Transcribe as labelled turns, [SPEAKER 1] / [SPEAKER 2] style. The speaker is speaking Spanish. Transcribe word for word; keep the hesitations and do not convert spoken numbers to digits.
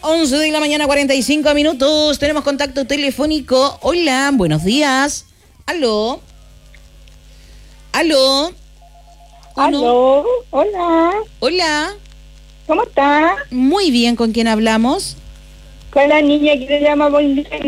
[SPEAKER 1] once de la mañana, cuarenta y cinco minutos. Tenemos contacto telefónico. Hola, buenos días. Aló. Aló.
[SPEAKER 2] Aló, hola.
[SPEAKER 1] Hola.
[SPEAKER 2] ¿Cómo está?
[SPEAKER 1] Muy bien, ¿con quién hablamos?
[SPEAKER 2] Con la niña que se llama Paulina.